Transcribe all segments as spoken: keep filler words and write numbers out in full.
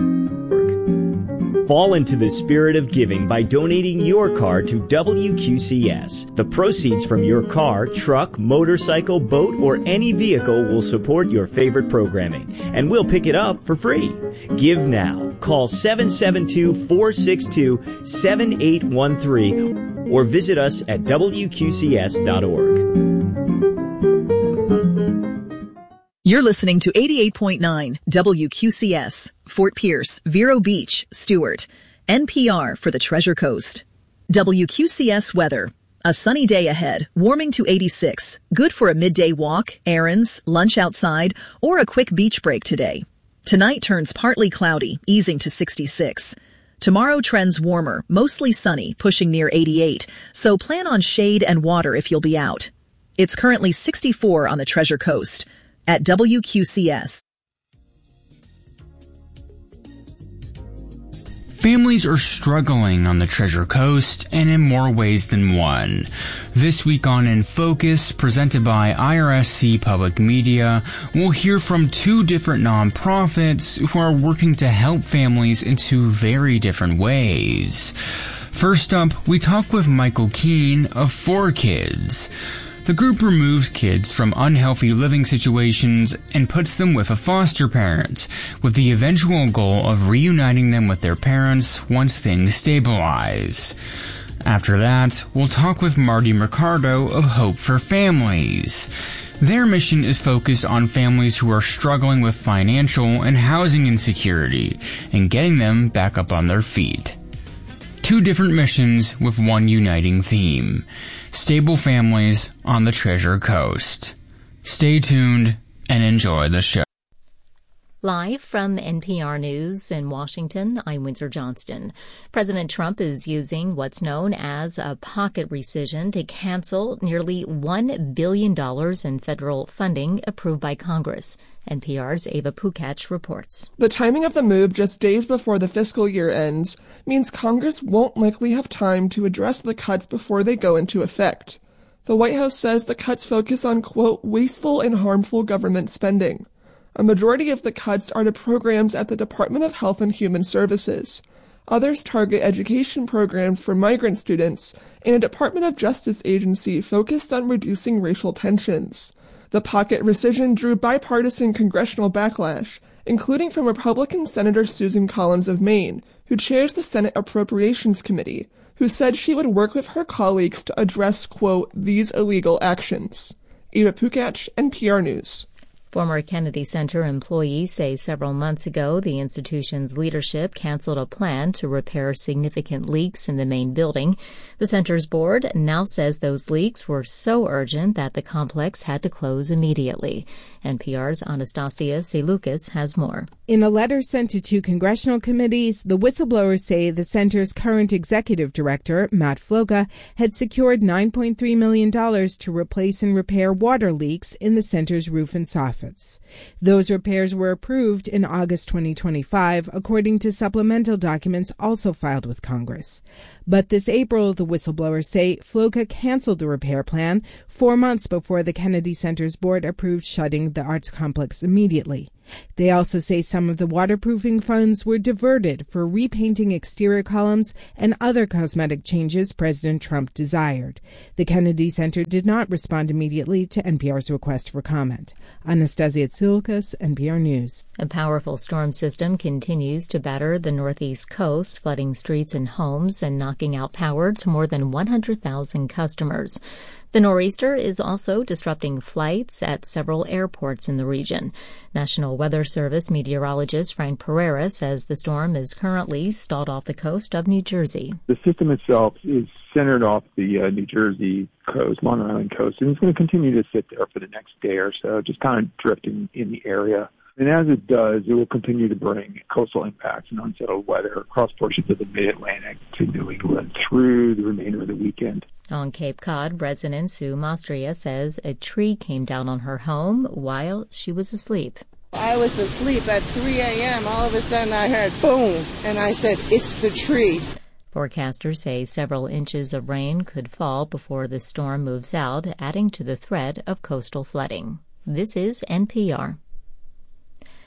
Fall into the spirit of giving by donating your car to W Q C S. The proceeds from your car, truck, motorcycle, boat, or any vehicle will support your favorite programming, and we'll pick it up for free. Give now. Call seven seven two, four six two, seven eight one three or visit us at W Q C S dot org. You're listening to eighty-eight point nine W Q C S, Fort Pierce, Vero Beach, Stewart, N P R for the Treasure Coast. W Q C S weather. A sunny day ahead, warming to eighty-six. Good for a midday walk, errands, lunch outside, or a quick beach break today. Tonight turns partly cloudy, easing to sixty-six. Tomorrow trends warmer, mostly sunny, pushing near eighty-eight, so plan on shade and water if you'll be out. It's currently sixty-four on the Treasure Coast. At W Q C S. Families are struggling on the Treasure Coast, and in more ways than one. This week on In Focus, presented by I R S C Public Media, we'll hear from two different nonprofits who are working to help families in two very different ways. First up, we talk with Michael Keene of Four Kids. The group removes kids from unhealthy living situations and puts them with a foster parent, with the eventual goal of reuniting them with their parents once things stabilize. After that, we'll talk with Marty Mercado of Hope for Families. Their mission is focused on families who are struggling with financial and housing insecurity and getting them back up on their feet. Two different missions with one uniting theme: stable families on the Treasure Coast. Stay tuned and enjoy the show. Live from N P R News in Washington, I'm Windsor Johnston. President Trump is using what's known as a pocket rescission to cancel nearly one billion dollars in federal funding approved by Congress. N P R's Ava Pukach reports. The timing of the move just days before the fiscal year ends means Congress won't likely have time to address the cuts before they go into effect. The White House says the cuts focus on, quote, wasteful and harmful government spending. A majority of the cuts are to programs at the Department of Health and Human Services. Others target education programs for migrant students and a Department of Justice agency focused on reducing racial tensions. The pocket rescission drew bipartisan congressional backlash, including from Republican Senator Susan Collins of Maine, who chairs the Senate Appropriations Committee, who said she would work with her colleagues to address, quote, these illegal actions. Eva Pukach, N P R News. Former Kennedy Center employees say several months ago the institution's leadership canceled a plan to repair significant leaks in the main building. The center's board now says those leaks were so urgent that the complex had to close immediately. N P R's Anastasia Selucas has more. In a letter sent to two congressional committees, the whistleblowers say the center's current executive director, Matt Floca, had secured nine point three million dollars to replace and repair water leaks in the center's roof and soffits. Those repairs were approved in August twenty twenty-five, according to supplemental documents also filed with Congress. But this April, the whistleblowers say Floca canceled the repair plan four months before the Kennedy Center's board approved shutting the arts complex immediately. They also say some of the waterproofing funds were diverted for repainting exterior columns and other cosmetic changes President Trump desired. The Kennedy Center did not respond immediately to N P R's request for comment. Anastasia Tsilkas, N P R News. A powerful storm system continues to batter the northeast coast, flooding streets and homes and knocking out power to more than one hundred thousand customers. The nor'easter is also disrupting flights at several airports in the region. National Weather Service meteorologist Frank Pereira says the storm is currently stalled off the coast of New Jersey. The system itself is centered off the uh, New Jersey coast, Long Island coast, and it's going to continue to sit there for the next day or so, just kind of drifting in the area. And as it does, it will continue to bring coastal impacts and unsettled weather across portions of the mid-Atlantic to New England through the remainder of the weekend. On Cape Cod, resident Sue Mastria says a tree came down on her home while she was asleep. I was asleep at three a.m. All of a sudden I heard boom, and I said, it's the tree. Forecasters say several inches of rain could fall before the storm moves out, adding to the threat of coastal flooding. This is N P R.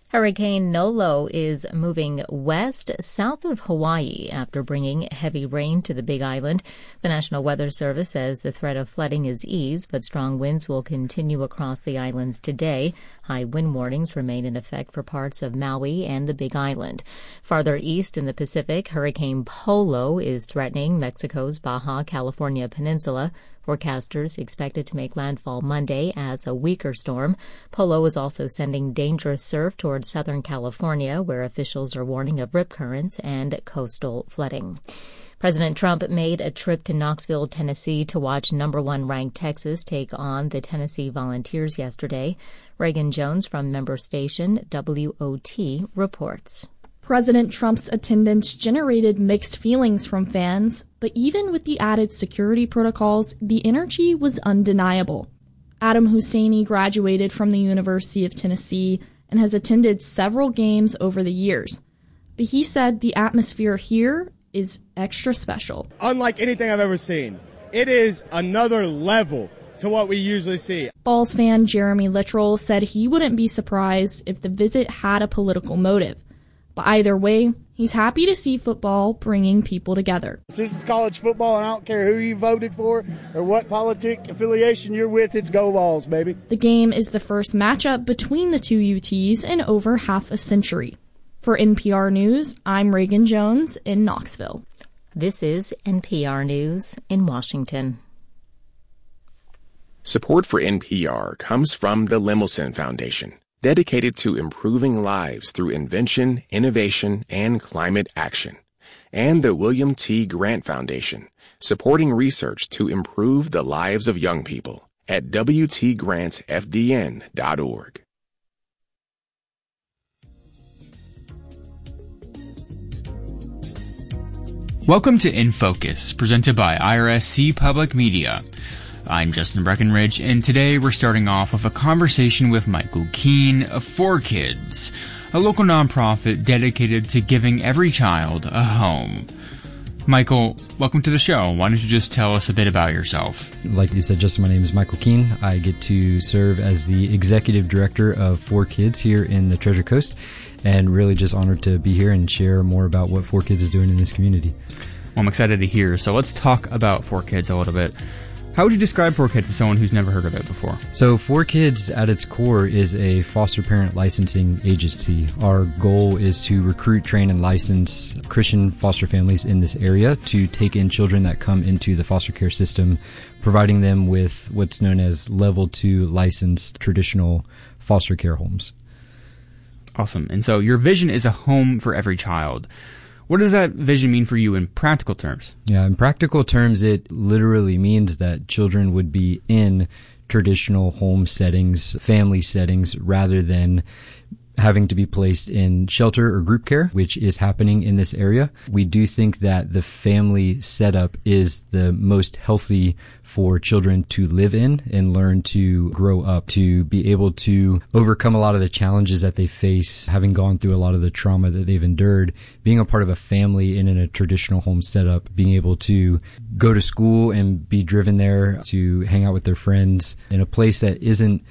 Hurricane Nolo is moving west south of Hawaii after bringing heavy rain to the Big Island. The National Weather Service says the threat of flooding is eased, but strong winds will continue across the islands today. High wind warnings remain in effect for parts of Maui and the Big Island. Farther east in the Pacific, Hurricane Polo is threatening Mexico's Baja California Peninsula. Forecasters expect it to make landfall Monday as a weaker storm. Polo is also sending dangerous surf towards Southern California, where officials are warning of rip currents and coastal flooding. President Trump made a trip to Knoxville, Tennessee to watch number one ranked Texas take on the Tennessee Volunteers yesterday. Reagan Jones from member station W O T reports. President Trump's attendance generated mixed feelings from fans, but even with the added security protocols, the energy was undeniable. Adam Husseini graduated from the University of Tennessee and has attended several games over the years. But he said the atmosphere here is extra special. Unlike anything I've ever seen, it is another level to what we usually see. Balls fan Jeremy Littrell said he wouldn't be surprised if the visit had a political motive. But either way, he's happy to see football bringing people together. This is college football, and I don't care who you voted for or what politic affiliation you're with, it's go Vols, baby. The game is the first matchup between the two U Ts in over half a century. For N P R News, I'm Reagan Jones in Knoxville. This is N P R News in Washington. Support for N P R comes from the Lemelson Foundation, dedicated to improving lives through invention, innovation, and climate action. And the William T. Grant Foundation, supporting research to improve the lives of young people at w t grants f d n dot org. Welcome to In Focus, presented by I R S C Public Media. I'm Justin Breckenridge, and today we're starting off with a conversation with Michael Keene of four kids, a local nonprofit dedicated to giving every child a home. Michael, welcome to the show. Why don't you just tell us a bit about yourself? Like you said, Justin, my name is Michael Keene. I get to serve as the executive director of four kids here in the Treasure Coast, and really just honored to be here and share more about what four kids is doing in this community. Well, I'm excited to hear. So let's talk about four kids a little bit. How would you describe four kids to someone who's never heard of it before? So four kids at its core is a foster parent licensing agency. Our goal is to recruit, train, and license Christian foster families in this area to take in children that come into the foster care system, providing them with what's known as level two licensed traditional foster care homes. Awesome. And so your vision is a home for every child. What does that vision mean for you in practical terms? Yeah, in practical terms, it literally means that children would be in traditional home settings, family settings, rather than having to be placed in shelter or group care, which is happening in this area. We do think that the family setup is the most healthy for children to live in and learn to grow up, to be able to overcome a lot of the challenges that they face, having gone through a lot of the trauma that they've endured, being a part of a family and in a traditional home setup, being able to go to school and be driven there to hang out with their friends in a place that isn't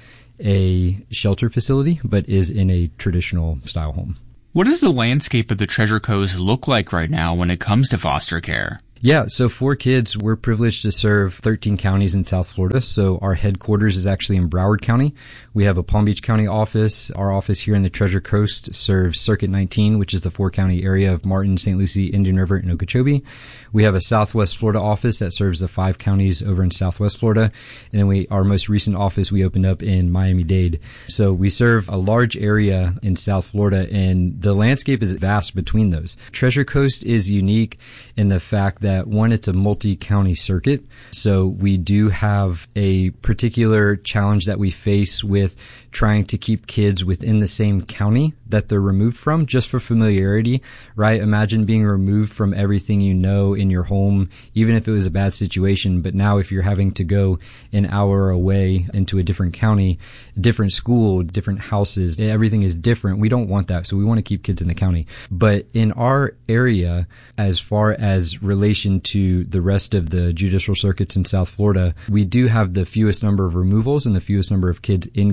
a shelter facility, but is in a traditional style home. What does the landscape of the Treasure Coast look like right now when it comes to foster care? Yeah, so for kids, we're privileged to serve thirteen counties in South Florida. So our headquarters is actually in Broward County. We have a Palm Beach County office. Our office here in the Treasure Coast serves Circuit nineteen, which is the four-county area of Martin, Saint Lucie, Indian River, and Okeechobee. We have a Southwest Florida office that serves the five counties over in Southwest Florida. And then we, our most recent office, we opened up in Miami-Dade. So we serve a large area in South Florida, and the landscape is vast between those. Treasure Coast is unique in the fact that, one, it's a multi-county circuit. So we do have a particular challenge that we face with trying to keep kids within the same county that they're removed from, just for familiarity, right? Imagine being removed from everything you know in your home, even if it was a bad situation. But now if you're having to go an hour away into a different county, different school, different houses, everything is different. We don't want that. So we want to keep kids in the county. But in our area, as far as relation to the rest of the judicial circuits in South Florida, we do have the fewest number of removals and the fewest number of kids in care. So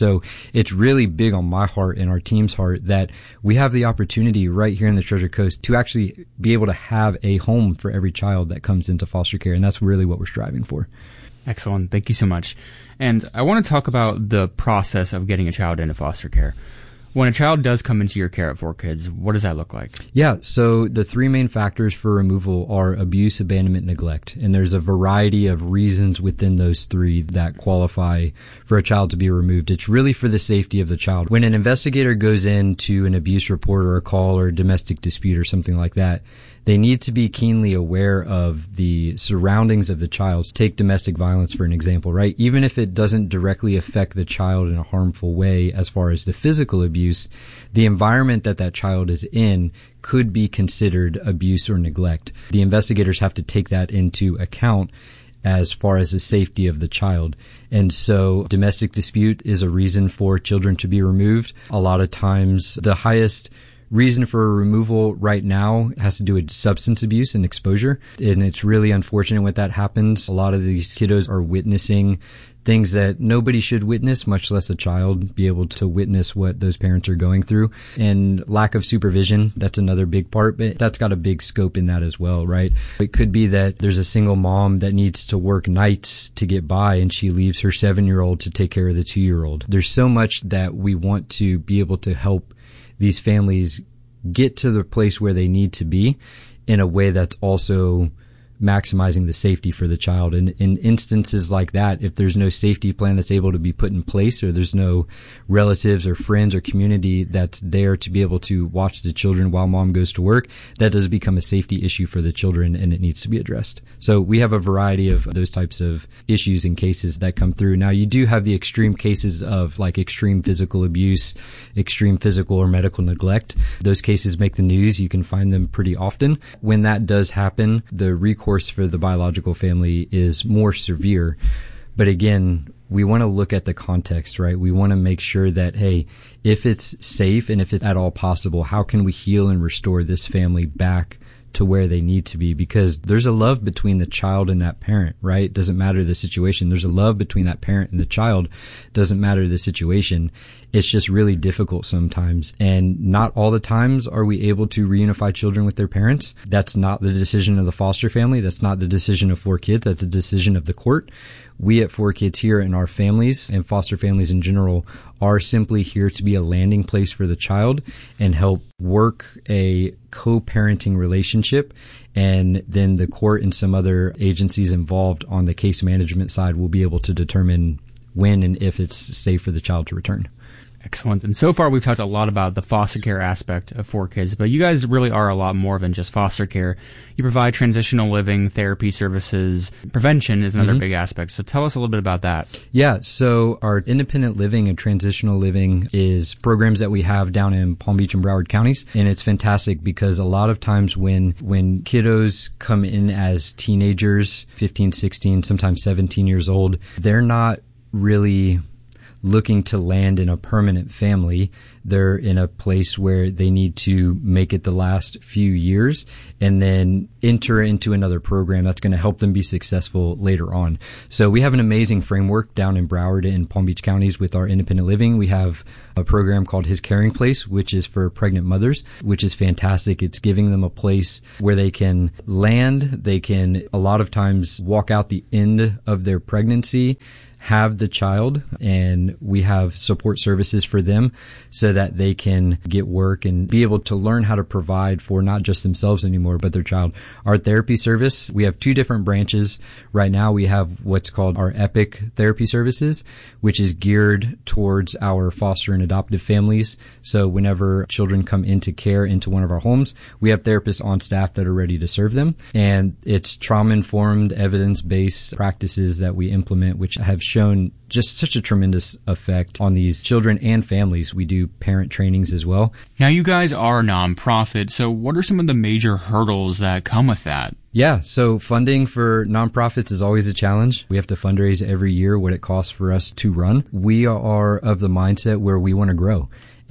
so it's really big on my heart and our team's heart that we have the opportunity right here in the Treasure Coast to actually be able to have a home for every child that comes into foster care. And that's really what we're striving for. Excellent. Thank you so much. And I want to talk about the process of getting a child into foster care. When a child does come into your care at four Kids, what does that look like? Yeah, so the three main factors for removal are abuse, abandonment, neglect. And there's a variety of reasons within those three that qualify for a child to be removed. It's really for the safety of the child. When an investigator goes into an abuse report or a call or a domestic dispute or something like that, they need to be keenly aware of the surroundings of the child. Take domestic violence for an example, right? Even if it doesn't directly affect the child in a harmful way as far as the physical abuse, the environment that that child is in could be considered abuse or neglect. The investigators have to take that into account as far as the safety of the child. And so domestic dispute is a reason for children to be removed. A lot of times the highest reason for removal right now has to do with substance abuse and exposure. And it's really unfortunate when that happens. A lot of these kiddos are witnessing things that nobody should witness, much less a child be able to witness what those parents are going through. And lack of supervision, that's another big part, but that's got a big scope in that as well, right? It could be that there's a single mom that needs to work nights to get by and she leaves her seven-year-old to take care of the two-year-old. There's so much that we want to be able to help these families get to the place where they need to be in a way that's also maximizing the safety for the child. And in instances like that, if there's no safety plan that's able to be put in place, or there's no relatives or friends or community that's there to be able to watch the children while mom goes to work, that does become a safety issue for the children and it needs to be addressed. So we have a variety of those types of issues and cases that come through. Now, you do have the extreme cases of like extreme physical abuse, extreme physical or medical neglect. Those cases make the news. You can find them pretty often. When that does happen, the recourse for the biological family is more severe. But again, we want to look at the context, right? We want to make sure that, hey, if it's safe and if it's at all possible, how can we heal and restore this family back to where they need to be? Because there's a love between the child and that parent, right? Doesn't matter the situation. There's a love between that parent and the child. Doesn't matter the situation. It's just really difficult sometimes. And not all the times are we able to reunify children with their parents. That's not the decision of the foster family. That's not the decision of four Kids. That's the decision of the court. We at four Kids here and our families and foster families in general are simply here to be a landing place for the child and help work a co-parenting relationship. And then the court and some other agencies involved on the case management side will be able to determine when and if it's safe for the child to return. Excellent. And so far, we've talked a lot about the foster care aspect of four Kids, but you guys really are a lot more than just foster care. You provide transitional living, therapy services. Prevention is another mm-hmm. big aspect. So tell us a little bit about that. Yeah. So our independent living and transitional living is programs that we have down in Palm Beach and Broward counties. And it's fantastic because a lot of times when, when kiddos come in as teenagers, fifteen, sixteen, sometimes seventeen years old, they're not really looking to land in a permanent family. They're in a place where they need to make it the last few years and then enter into another program that's going to help them be successful later on. So we have an amazing framework down in Broward and Palm Beach counties with our independent living. We have a program called His Caring Place, which is for pregnant mothers, which is fantastic. It's giving them a place where they can land. They can a lot of times walk out the end of their pregnancy, have the child, and we have support services for them so that they can get work and be able to learn how to provide for not just themselves anymore, but their child. Our therapy service, we have two different branches. Right now we have what's called our EPIC therapy services, which is geared towards our foster and adoptive families. So whenever children come into care into one of our homes, we have therapists on staff that are ready to serve them. And it's trauma-informed, evidence-based practices that we implement, which have shown just such a tremendous effect on these children and families. We do parent trainings as well. Now, you guys are a nonprofit, so what are some of the major hurdles that come with that? Yeah, so funding for nonprofits is always a challenge. We have to fundraise every year what it costs for us to run. We are of the mindset where we want to grow.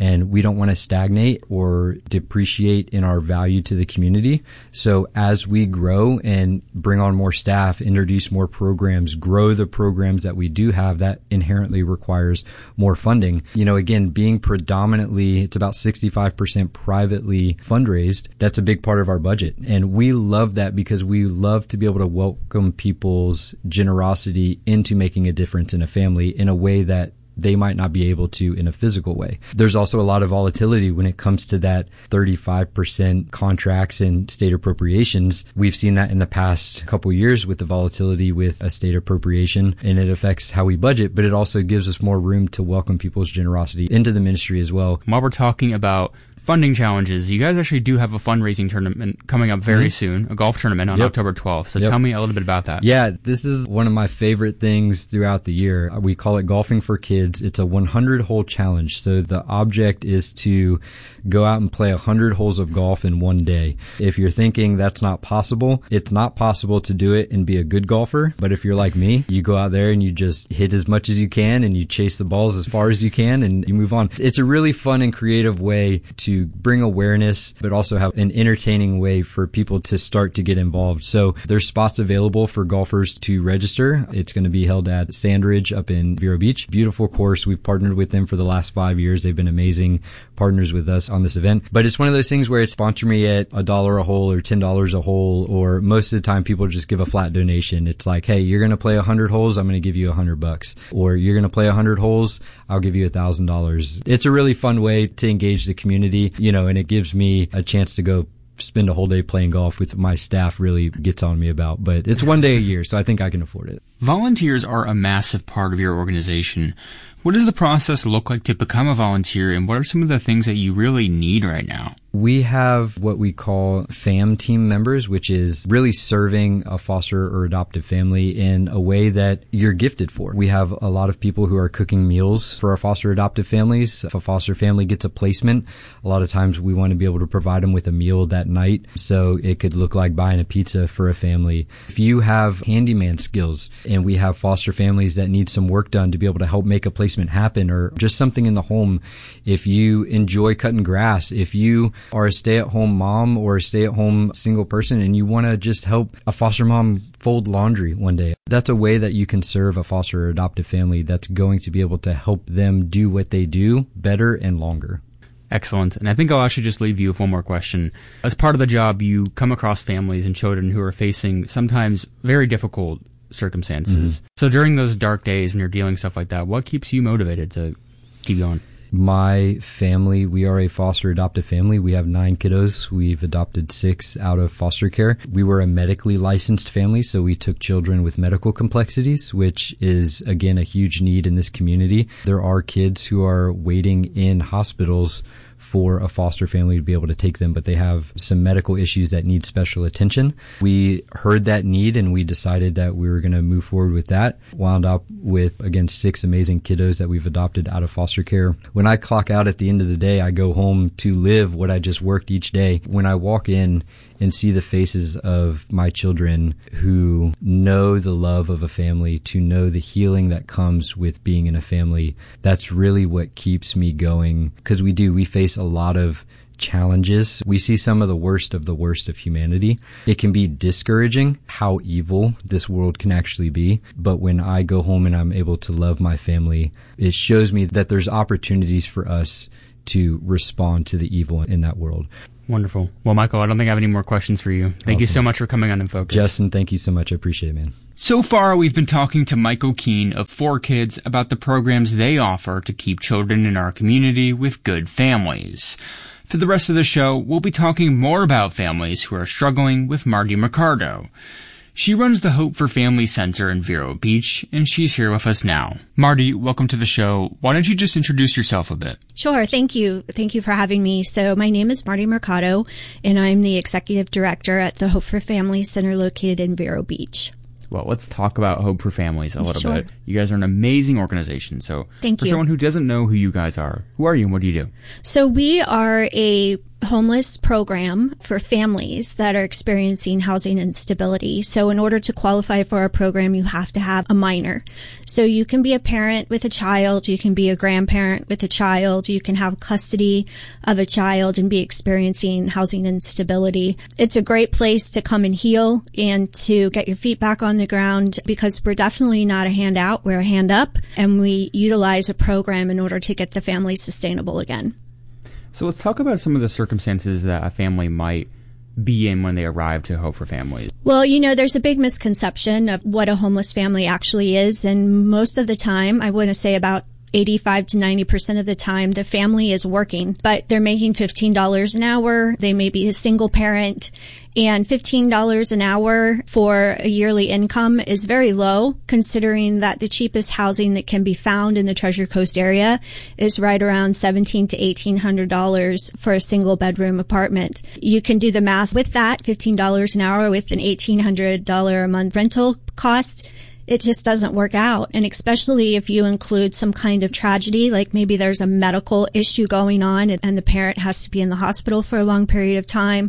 and we don't want to stagnate or depreciate in our value to the community. So as we grow and bring on more staff, introduce more programs, grow the programs that we do have, that inherently requires more funding. You know, again, being predominantly, it's about sixty-five percent privately fundraised. That's a big part of our budget. And we love that because we love to be able to welcome people's generosity into making a difference in a family in a way that they might not be able to in a physical way. There's also a lot of volatility when it comes to that thirty-five percent contracts and state appropriations. We've seen that in the past couple of years with the volatility with a state appropriation, and it affects how we budget, but it also gives us more room to welcome people's generosity into the ministry as well. While we're talking about funding challenges, you guys actually do have a fundraising tournament coming up very mm-hmm. soon, a golf tournament on yep. October twelfth. So yep. tell me a little bit about that. Yeah, this is one of my favorite things throughout the year. We call it Golfing for Kids. It's a one hundred hole challenge. So the object is to go out and play one hundred holes of golf in one day. If you're thinking that's not possible, it's not possible to do it and be a good golfer. But if you're like me, you go out there and you just hit as much as you can and you chase the balls as far as you can and you move on. It's a really fun and creative way to to bring awareness, but also have an entertaining way for people to start to get involved. So there's spots available for golfers to register. It's going to be held at Sandridge up in Vero Beach. Beautiful course. We've partnered with them for the last five years. They've been amazing partners with us on this event. But it's one of those things where it's sponsor me at a dollar a hole or ten dollars a hole, or most of the time people just give a flat donation. It's like, hey, you're going to play one hundred holes, I'm going to give you one hundred bucks. Or you're going to play one hundred holes, I'll give you one thousand dollars. It's a really fun way to engage the community, you know, and it gives me a chance to go spend a whole day playing golf with my staff really gets on me about. But it's one day a year, so I think I can afford it. Volunteers are a massive part of your organization. What does the process look like to become a volunteer, and what are some of the things that you really need right now? We have what we call FAM team members, which is really serving a foster or adoptive family in a way that you're gifted for. We have a lot of people who are cooking meals for our foster adoptive families. If a foster family gets a placement, a lot of times we want to be able to provide them with a meal that night. So it could look like buying a pizza for a family. If you have handyman skills and we have foster families that need some work done to be able to help make a placement happen, or just something in the home, if you enjoy cutting grass, if you are a stay-at-home mom or a stay-at-home single person and you want to just help a foster mom fold laundry one day, that's a way that you can serve a foster or adoptive family that's going to be able to help them do what they do better and longer. Excellent. And I think I'll actually just leave you with one more question. As part of the job, you come across families and children who are facing sometimes very difficult circumstances. Mm-hmm. So during those dark days when you're dealing with stuff like that, what keeps you motivated to keep going? My family, we are a foster adoptive family. We have nine kiddos. We've adopted six out of foster care. We were a medically licensed family, so we took children with medical complexities, which is, again, a huge need in this community. There are kids who are waiting in hospitals for a foster family to be able to take them, but they have some medical issues that need special attention. We heard that need and we decided that we were going to move forward with that. Wound up with, again, six amazing kiddos that we've adopted out of foster care. When I clock out at the end of the day, I go home to live what I just worked each day. When I walk in and see the faces of my children who know the love of a family, to know the healing that comes with being in a family, that's really what keeps me going. Because we do, we face a lot of challenges. We see some of the worst of the worst of humanity. It can be discouraging how evil this world can actually be. But when I go home and I'm able to love my family, it shows me that there's opportunities for us to respond to the evil in that world. Wonderful. Well, Michael, I don't think I have any more questions for you. Thank awesome. you so much for coming on In Focus. Justin, thank you so much. I appreciate it, man. So far, we've been talking to Michael Keene of four Kids about the programs they offer to keep children in our community with good families. For the rest of the show, we'll be talking more about families who are struggling with Marty Mercado. She runs the Hope for Family Center in Vero Beach, and she's here with us now. Marty, welcome to the show. Why don't you just introduce yourself a bit? Sure. Thank you. Thank you for having me. So my name is Marty Mercado, and I'm the executive director at the Hope for Family Center located in Vero Beach. Well, let's talk about Hope for Families a little sure. bit. You guys are an amazing organization. So Thank for you. someone who doesn't know who you guys are, who are you and what do you do? So we are a homeless program for families that are experiencing housing instability. So in order to qualify for our program, you have to have a minor. So you can be a parent with a child, you can be a grandparent with a child, you can have custody of a child and be experiencing housing instability. It's a great place to come and heal and to get your feet back on the ground, because we're definitely not a handout, we're a hand up, and we utilize a program in order to get the family sustainable again. So let's talk about some of the circumstances that a family might be in when they arrive to Hope for Families. Well, you know, there's a big misconception of what a homeless family actually is, and most of the time, I want to say about eighty-five to ninety percent of the time, the family is working, but they're making fifteen dollars an hour. They may be a single parent, and fifteen dollars an hour for a yearly income is very low, considering that the cheapest housing that can be found in the Treasure Coast area is right around seventeen to eighteen hundred dollars for a single bedroom apartment. You can do the math with that, fifteen dollars an hour with an eighteen hundred dollars a month rental cost. It just doesn't work out. And especially if you include some kind of tragedy, like maybe there's a medical issue going on and the parent has to be in the hospital for a long period of time,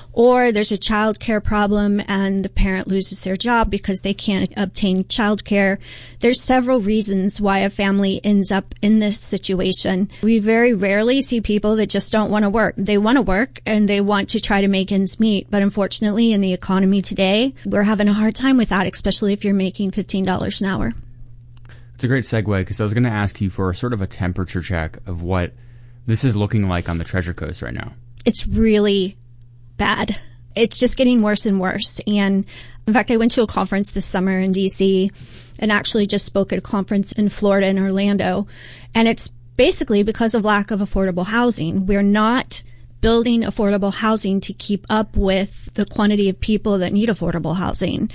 or there's a child care problem and the parent loses their job because they can't obtain child care. There's several reasons why a family ends up in this situation. We very rarely see people that just don't want to work. They want to work and they want to try to make ends meet. But unfortunately, in the economy today, we're having a hard time with that, especially if you're making fifteen dollars an hour. It's a great segue, because I was going to ask you for sort of a temperature check of what this is looking like on the Treasure Coast right now. It's really bad. It's just getting worse and worse. And in fact, I went to a conference this summer in D C and actually just spoke at a conference in Florida in Orlando. And it's basically because of lack of affordable housing. We're not building affordable housing to keep up with the quantity of people that need affordable housing.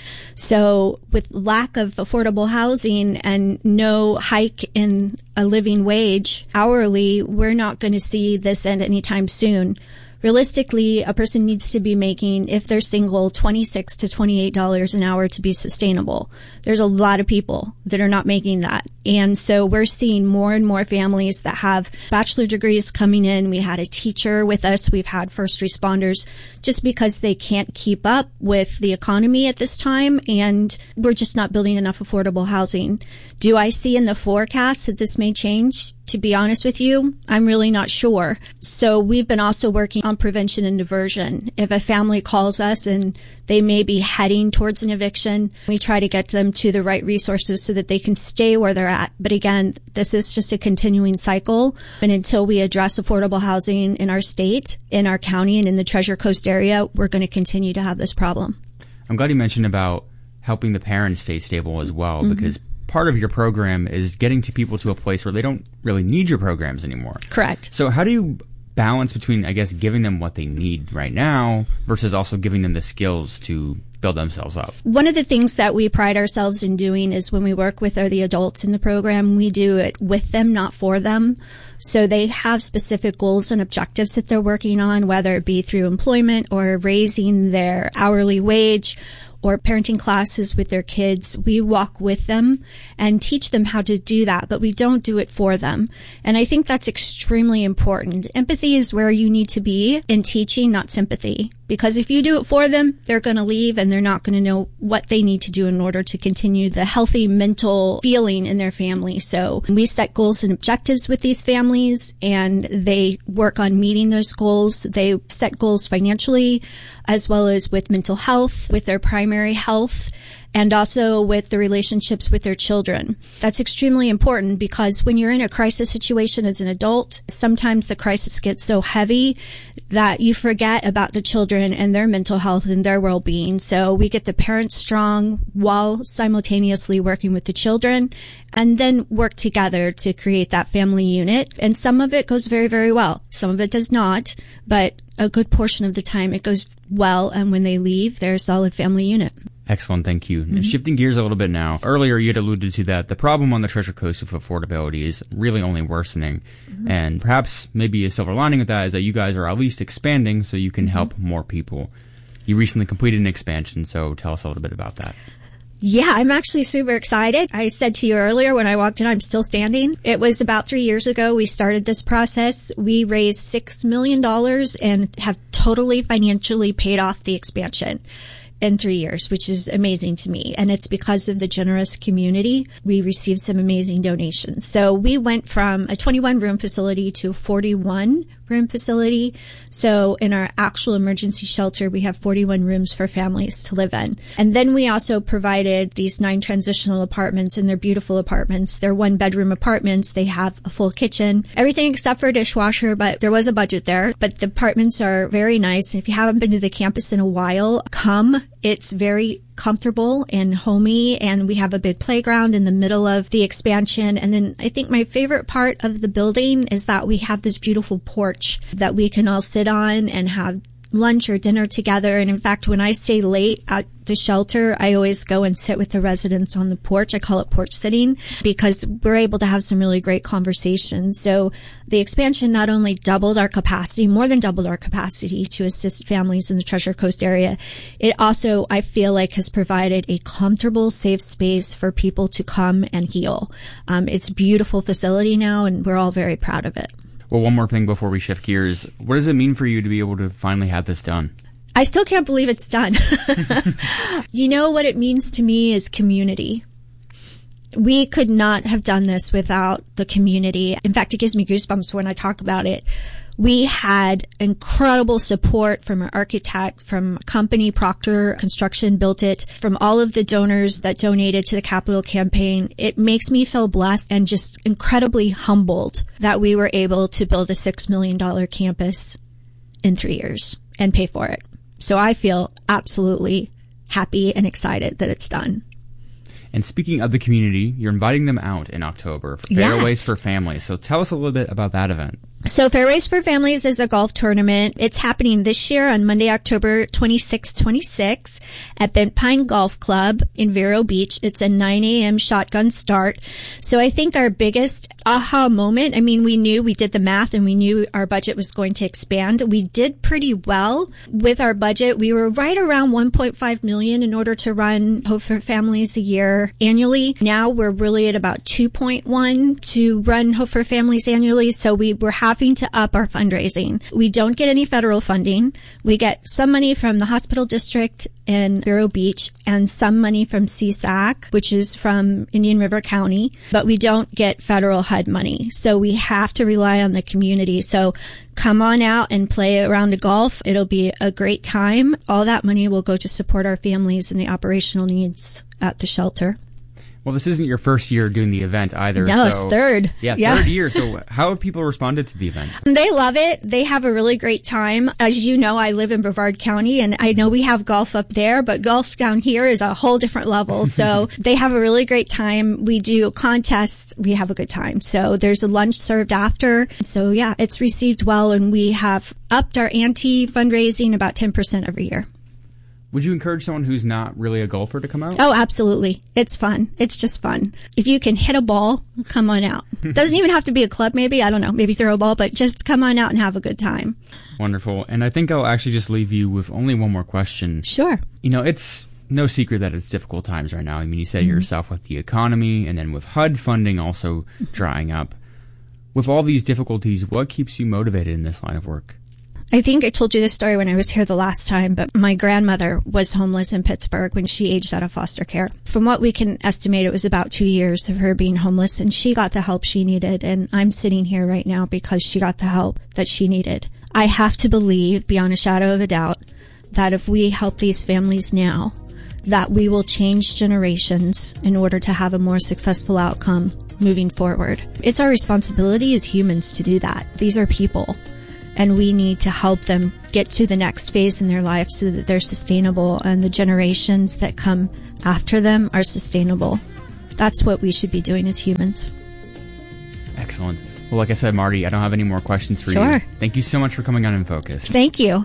So with lack of affordable housing and no hike in a living wage hourly, we're not going to see this end anytime soon. Realistically, a person needs to be making, if they're single, twenty-six to twenty-eight dollars an hour to be sustainable. There's a lot of people that are not making that. And so we're seeing more and more families that have bachelor degrees coming in. We had a teacher with us. We've had first responders, just because they can't keep up with the economy at this time. And we're just not building enough affordable housing. Do I see in the forecast that this may change? To be honest with you, I'm really not sure. So we've been also working on prevention and diversion. If a family calls us and they may be heading towards an eviction, we try to get them to the right resources so that they can stay where they're at. But again, this is just a continuing cycle. And until we address affordable housing in our state, in our county, and in the Treasure Coast area, we're going to continue to have this problem. I'm glad you mentioned about helping the parents stay stable as well, mm-hmm. because part of your program is getting to people to a place where they don't really need your programs anymore. Correct. So how do you balance between, I guess, giving them what they need right now versus also giving them the skills to build themselves up? One of the things that we pride ourselves in doing is when we work with the adults in the program, we do it with them, not for them. So they have specific goals and objectives that they're working on, whether it be through employment or raising their hourly wage or parenting classes with their kids. We walk with them and teach them how to do that, but we don't do it for them. And I think that's extremely important. Empathy is where you need to be in teaching, not sympathy. Because if you do it for them, they're going to leave and they're not going to know what they need to do in order to continue the healthy mental feeling in their family. So we set goals and objectives with these families and they work on meeting those goals. They set goals financially as well as with mental health, with their primary health, and also with the relationships with their children. That's extremely important because when you're in a crisis situation as an adult, sometimes the crisis gets so heavy that you forget about the children and their mental health and their well-being. So we get the parents strong while simultaneously working with the children and then work together to create that family unit. And some of it goes very, very well. Some of it does not, but a good portion of the time it goes well. And when they leave, they're a solid family unit. Excellent, thank you. Mm-hmm. And shifting gears a little bit now, earlier you had alluded to that the problem on the Treasure Coast with affordability is really only worsening. Mm-hmm. And perhaps maybe a silver lining of that is that you guys are at least expanding so you can mm-hmm. help more people. You recently completed an expansion, so tell us a little bit about that. Yeah, I'm actually super excited. I said to you earlier when I walked in, I'm still standing. It was about three years ago we started this process. We raised six million dollars and have totally financially paid off the expansion in three years, which is amazing to me. And it's because of the generous community. We received some amazing donations. So we went from a twenty-one room facility to a forty-one room facility. So in our actual emergency shelter, we have forty-one rooms for families to live in. And then we also provided these nine transitional apartments, and they're beautiful apartments. They're one bedroom apartments. They have a full kitchen, everything except for a dishwasher, but there was a budget there. But the apartments are very nice. If you haven't been to the campus in a while, come. It's very comfortable and homey, and we have a big playground in the middle of the expansion. And then I think my favorite part of the building is that we have this beautiful porch that we can all sit on and have lunch or dinner together. And in fact, when I stay late at the shelter, I always go and sit with the residents on the porch. I call it porch sitting because we're able to have some really great conversations. So the expansion not only doubled our capacity, more than doubled our capacity to assist families in the Treasure Coast area, it also, I feel like, has provided a comfortable, safe space for people to come and heal. Um, it's a beautiful facility now, and we're all very proud of it. Well, one more thing before we shift gears. What does it mean for you to be able to finally have this done? I still can't believe it's done. You know what it means to me is community. We could not have done this without the community. In fact, it gives me goosebumps when I talk about it. We had incredible support from our architect, from company Proctor Construction built it, from all of the donors that donated to the Capital Campaign. It makes me feel blessed and just incredibly humbled that we were able to build a six million dollars campus in three years and pay for it. So I feel absolutely happy and excited that it's done. And speaking of the community, you're inviting them out in October for Fairways Yes. for Families. So tell us a little bit about that event. So Fairways for Families is a golf tournament. It's happening this year on Monday, October twenty-sixth, twenty-sixth at Bent Pine Golf Club in Vero Beach. It's a nine a.m. shotgun start. So I think our biggest aha moment, I mean, we knew, we did the math and we knew our budget was going to expand. We did pretty well with our budget. We were right around one point five million dollars in order to run Hope for Families a year annually. Now we're really at about two point one to run Hope for Families annually. So we were having to up our fundraising. We don't get any federal funding. We get some money from the hospital district in Vero Beach and some money from C S A C, which is from Indian River County, but we don't get federal H U D money. So we have to rely on the community. So come on out and play a round of golf. It'll be a great time. All that money will go to support our families and the operational needs at the shelter. Well, this isn't your first year doing the event either. No, so, it's third. Yeah, Yeah. third year. So how have people responded to the event? They love it. They have a really great time. As you know, I live in Brevard County, and I know we have golf up there, but golf down here is a whole different level. So they have a really great time. We do contests. We have a good time. So there's a lunch served after. So yeah, it's received well, and we have upped our ante fundraising about ten percent every year. Would you encourage someone who's not really a golfer to come out? Oh, absolutely. It's fun. It's just fun. If you can hit a ball, come on out. Doesn't even have to be a club, maybe. I don't know. Maybe throw a ball, but just come on out and have a good time. Wonderful. And I think I'll actually just leave you with only one more question. Sure. You know, it's no secret that it's difficult times right now. I mean, you said Mhm. yourself with the economy and then with H U D funding also drying up. With all these difficulties, what keeps you motivated in this line of work? I think I told you this story when I was here the last time, but my grandmother was homeless in Pittsburgh when she aged out of foster care. From what we can estimate, it was about two years of her being homeless, and she got the help she needed. And I'm sitting here right now because she got the help that she needed. I have to believe, beyond a shadow of a doubt, that if we help these families now, that we will change generations in order to have a more successful outcome moving forward. It's our responsibility as humans to do that. These are people. And we need to help them get to the next phase in their life so that they're sustainable and the generations that come after them are sustainable. That's what we should be doing as humans. Excellent. Well, like I said, Marty, I don't have any more questions for Sure. you. Thank you so much for coming on In Focus. Thank you.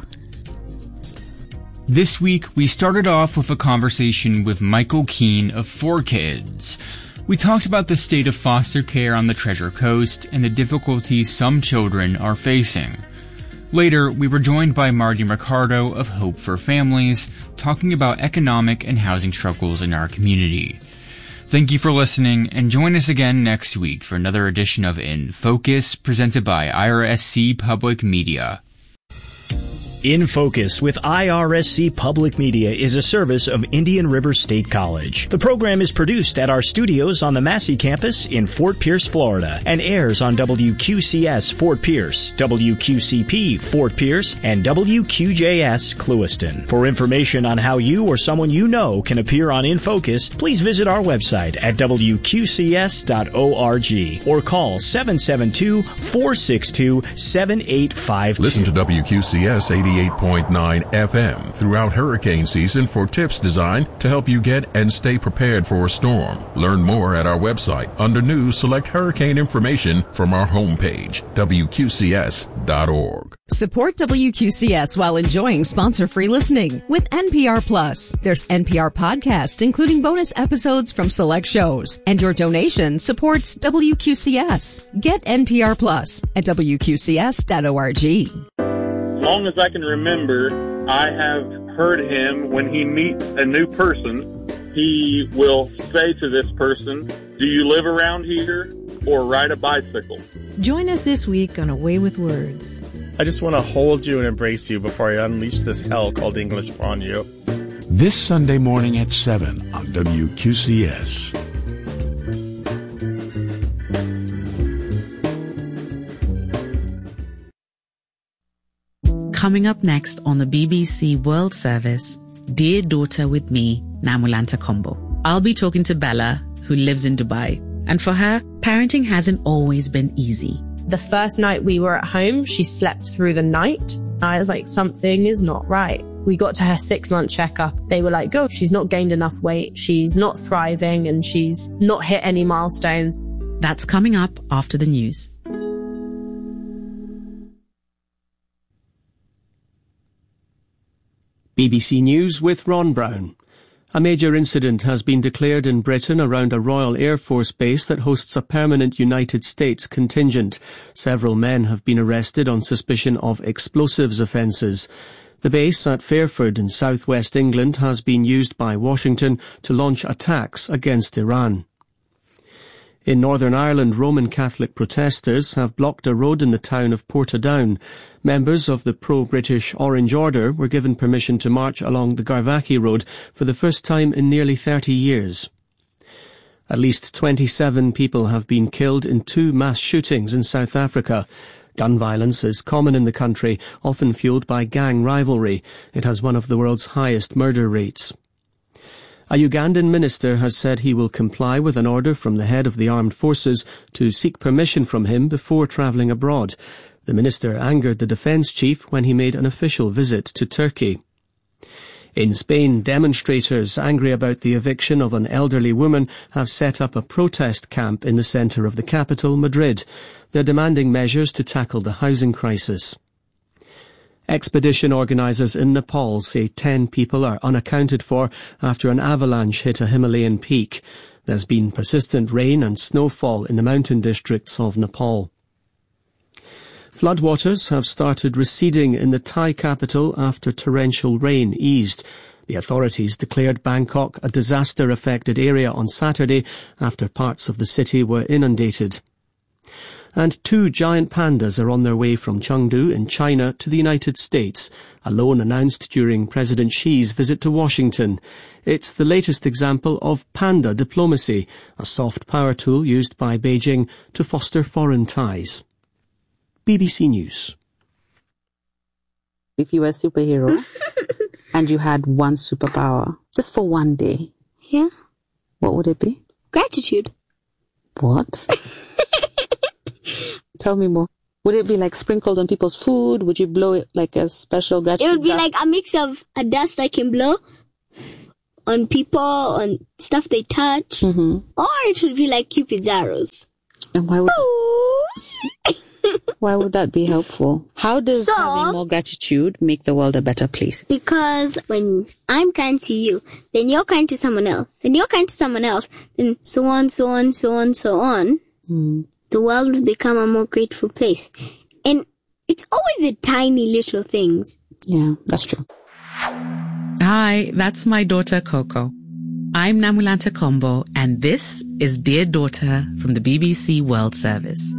This week, we started off with a conversation with Michael Keene of four kids. We talked about the state of foster care on the Treasure Coast and the difficulties some children are facing. Later, we were joined by Marty Ricardo of Hope for Families, talking about economic and housing struggles in our community. Thank you for listening, and join us again next week for another edition of In Focus, presented by I R S C Public Media. In Focus with I R S C Public Media is a service of Indian River State College. The program is produced at our studios on the Massey campus in Fort Pierce, Florida, and airs on W Q C S Fort Pierce, W Q C P Fort Pierce, and W Q J S Clewiston. For information on how you or someone you know can appear on In Focus, please visit our website at W Q C S dot org or call seven seven two, four six two, seven eight five two. Listen to W Q C S eighty-eight point nine F M throughout hurricane season for tips designed to help you get and stay prepared for a storm. Learn more at our website. Under News, select Hurricane Information from our homepage, W Q C S dot org. Support W Q C S while enjoying sponsor-free listening with N P R Plus. There's N P R podcasts, including bonus episodes from select shows. And your donation supports W Q C S. Get N P R Plus at W Q C S dot org. As long as I can remember, I have heard him, when he meets a new person, he will say to this person, "Do you live around here or ride a bicycle?" Join us this week on A Way with Words. I just want to hold you and embrace you before I unleash this hell called English upon you. This Sunday morning at seven on W Q C S. Coming up next on the B B C World Service, Dear Daughter with me, Namulanta Kombo. I'll be talking to Bella, who lives in Dubai. And for her, parenting hasn't always been easy. The first night we were at home, she slept through the night. I was like, something is not right. We got to her six-month checkup. They were like, oh, she's not gained enough weight, she's not thriving, and she's not hit any milestones. That's coming up after the news. B B C News with Ron Brown. A major incident has been declared in Britain around a Royal Air Force base that hosts a permanent United States contingent. Several men have been arrested on suspicion of explosives offences. The base at Fairford in southwest England has been used by Washington to launch attacks against Iran. In Northern Ireland, Roman Catholic protesters have blocked a road in the town of Portadown. Members of the pro-British Orange Order were given permission to march along the Garvaghy Road for the first time in nearly thirty years. At least twenty-seven people have been killed in two mass shootings in South Africa. Gun violence is common in the country, often fueled by gang rivalry. It has one of the world's highest murder rates. A Ugandan minister has said he will comply with an order from the head of the armed forces to seek permission from him before travelling abroad. The minister angered the defence chief when he made an official visit to Turkey. In Spain, demonstrators angry about the eviction of an elderly woman have set up a protest camp in the centre of the capital, Madrid. They're demanding measures to tackle the housing crisis. Expedition organisers in Nepal say ten people are unaccounted for after an avalanche hit a Himalayan peak. There's been persistent rain and snowfall in the mountain districts of Nepal. Floodwaters have started receding in the Thai capital after torrential rain eased. The authorities declared Bangkok a disaster-affected area on Saturday after parts of the city were inundated. And two giant pandas are on their way from Chengdu in China to the United States, a loan announced during President Xi's visit to Washington. It's the latest example of panda diplomacy, a soft power tool used by Beijing to foster foreign ties. B B C News. If you were a superhero and you had one superpower, just for one day, yeah, what would it be? Gratitude. What? Tell me more. Would it be like sprinkled on people's food? Would you blow it like a special gratitude? It would be dust? like a mix of a dust I can blow on people, on stuff they touch, mm-hmm. or it would be like Cupid's arrows. And why would why would that be helpful? How does so, having more gratitude make the world a better place? Because when I'm kind to you, then you're kind to someone else, then you're kind to someone else, then so on, so on, so on, so on. Mm. The world will become a more grateful place. And It's always the tiny little things. Yeah, that's true. Hi, that's my daughter Coco. I'm Namulanta Kombo, and this is Dear Daughter from the B B C World Service.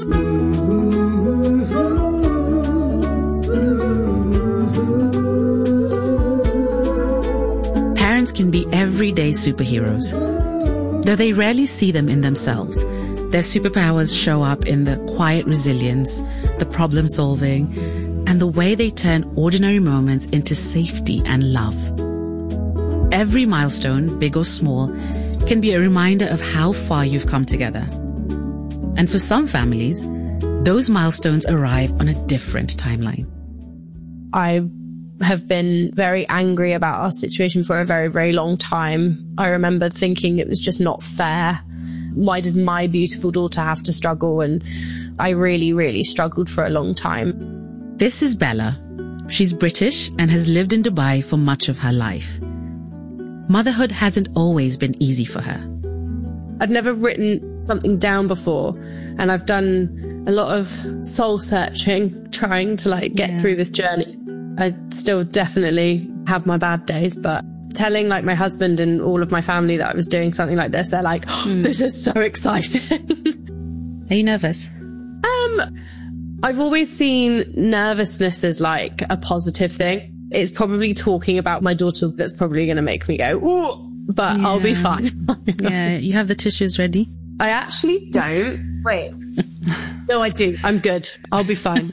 Parents can be everyday superheroes. Though they rarely see them in themselves, their superpowers show up in the quiet resilience, the problem solving, and the way they turn ordinary moments into safety and love. Every milestone, big or small, can be a reminder of how far you've come together. And for some families, those milestones arrive on a different timeline. I have been very angry about our situation for a very, very long time. I remember thinking it was just not fair. Why does my beautiful daughter have to struggle? And I really, really struggled for a long time. This is Bella. She's British and has lived in Dubai for much of her life. Motherhood hasn't always been easy for her. I'd never written something down before, and I've done a lot of soul searching, trying to like get yeah. through this journey. I still definitely have my bad days, but telling like my husband and all of my family that I was doing something like this, they're like, oh, mm. this is so exciting. Are you nervous? Um, I've always seen nervousness as like a positive thing. It's probably talking about my daughter that's probably going to make me go, ooh, but yeah. I'll be fine. Yeah, you have the tissues ready? I actually don't. Wait. No, I do. I'm good. I'll be fine.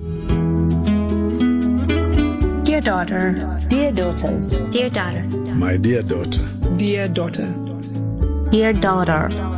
Dear daughter. Dear daughters. Dear daughter. My dear daughter. Dear daughter. Dear daughter.